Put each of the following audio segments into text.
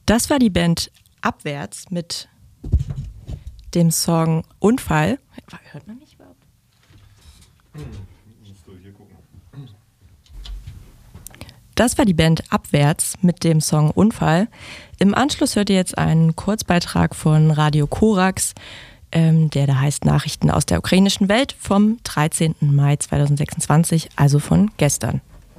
Das war die Band Abwärts mit dem Song Unfall. Hört man mich überhaupt? Musst du hier gucken. Das war die Band Abwärts mit dem Song Unfall. Im Anschluss hört ihr jetzt einen Kurzbeitrag von Radio Korax, der da heißt Nachrichten aus der ukrainischen Welt vom 13. Mai 2026, also von gestern.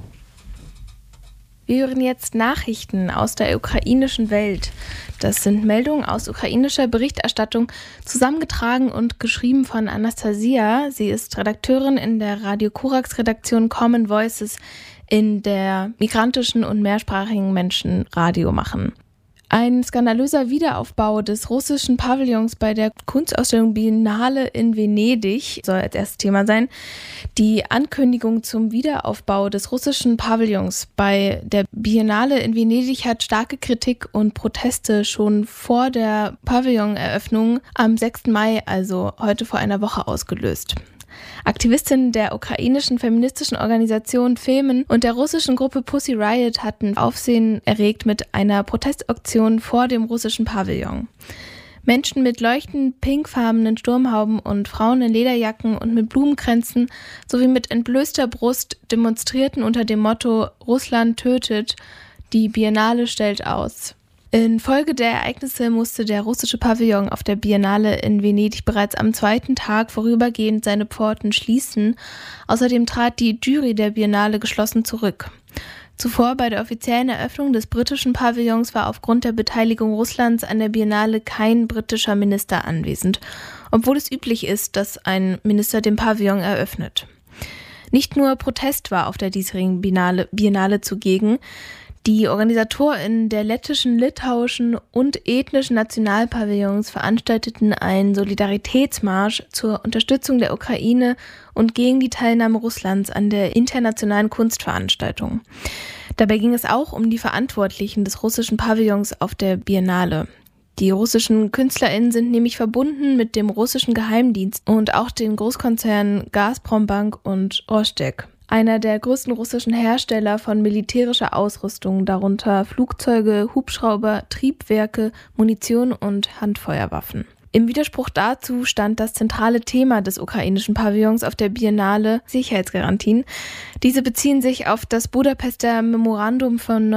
Wir hören jetzt Nachrichten aus der ukrainischen Welt. Das sind Meldungen aus ukrainischer Berichterstattung, zusammengetragen und geschrieben von Anastasia. Sie ist Redakteurin in der Radio Korax-Redaktion Common Voices, in der migrantischen und mehrsprachigen Menschen Radio machen. Ein skandalöser Wiederaufbau des russischen Pavillons bei der Kunstausstellung Biennale in Venedig soll als erstes Thema sein. Die Ankündigung zum Wiederaufbau des russischen Pavillons bei der Biennale in Venedig hat starke Kritik und Proteste schon vor der Pavillon-Eröffnung am 6. Mai, also heute vor einer Woche, ausgelöst. Aktivistinnen der ukrainischen feministischen Organisation Femen und der russischen Gruppe Pussy Riot hatten Aufsehen erregt mit einer Protestaktion vor dem russischen Pavillon. Menschen mit leuchtend pinkfarbenen Sturmhauben und Frauen in Lederjacken und mit Blumenkränzen sowie mit entblößter Brust demonstrierten unter dem Motto „Russland tötet, die Biennale stellt aus". Infolge der Ereignisse musste der russische Pavillon auf der Biennale in Venedig bereits am zweiten Tag vorübergehend seine Pforten schließen. Außerdem trat die Jury der Biennale geschlossen zurück. Zuvor bei der offiziellen Eröffnung des britischen Pavillons war aufgrund der Beteiligung Russlands an der Biennale kein britischer Minister anwesend, obwohl es üblich ist, dass ein Minister den Pavillon eröffnet. Nicht nur Protest war auf der diesjährigen Biennale zugegen. Die OrganisatorInnen der lettischen, litauischen und ethnischen Nationalpavillons veranstalteten einen Solidaritätsmarsch zur Unterstützung der Ukraine und gegen die Teilnahme Russlands an der internationalen Kunstveranstaltung. Dabei ging es auch um die Verantwortlichen des russischen Pavillons auf der Biennale. Die russischen KünstlerInnen sind nämlich verbunden mit dem russischen Geheimdienst und auch den Großkonzernen Gazprombank und Rostec. Einer der größten russischen Hersteller von militärischer Ausrüstung, darunter Flugzeuge, Hubschrauber, Triebwerke, Munition und Handfeuerwaffen. Im Widerspruch dazu stand das zentrale Thema des ukrainischen Pavillons auf der Biennale, Sicherheitsgarantien. Diese beziehen sich auf das Budapester Memorandum von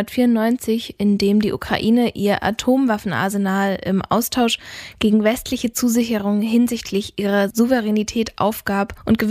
1994, in dem die Ukraine ihr Atomwaffenarsenal im Austausch gegen westliche Zusicherungen hinsichtlich ihrer Souveränität aufgab und